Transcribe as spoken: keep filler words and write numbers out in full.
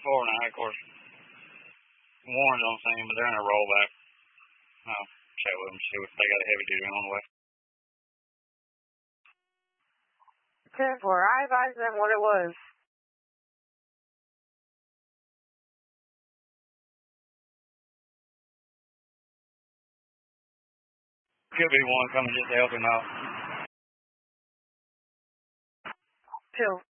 four now, of course. Warren's on scene, but they're in a rollback. I'll chat with them, see if they got a heavy duty on the way. ten four, I advised them what it was. Could be one coming just to help him out. Two.